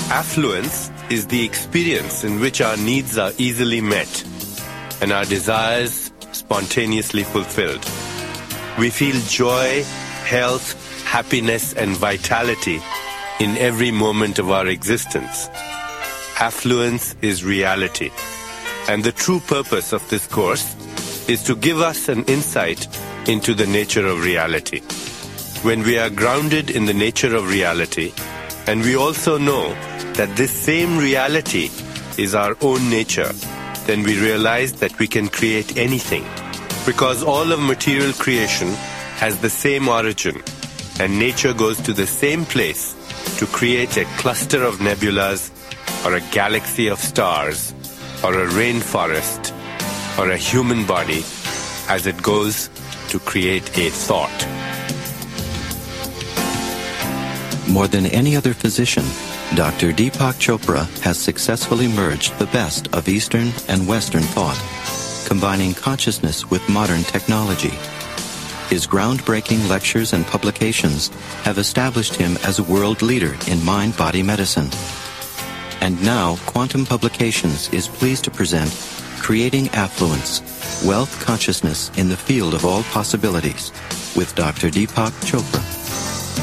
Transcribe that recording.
Affluence is the experience in which our needs are easily met and our desires spontaneously fulfilled. We feel joy, health, happiness, and vitality in every moment of our existence. Affluence is reality. And the true purpose of this course is to give us an insight into the nature of reality. When we are grounded in the nature of reality, and we also know that this same reality is our own nature, then we realize that we can create anything. Because all of material creation has the same origin, and nature goes to the same place to create a cluster of nebulas, or a galaxy of stars, or a rainforest, or a human body, as it goes to create a thought. More than any other physician, Dr. Deepak Chopra has successfully merged the best of Eastern and Western thought, combining consciousness with modern technology. His groundbreaking lectures and publications have established him as a world leader in mind-body medicine. And now, Quantum Publications is pleased to present Creating Affluence, Wealth Consciousness in the Field of All Possibilities, with Dr. Deepak Chopra.